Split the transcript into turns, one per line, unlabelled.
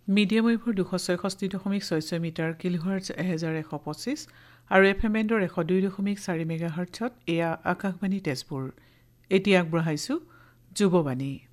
Medium ৱেভৰ 266.66 metre কিলোহাৰ্টজ 1125 আৰু FM বেণ্ডৰ 102.4 মেগাহাৰ্টছত এয়া আকাশবাণী তেজপুৰ। এতিয়া আগবঢ়াইছোঁ যুৱবাণী।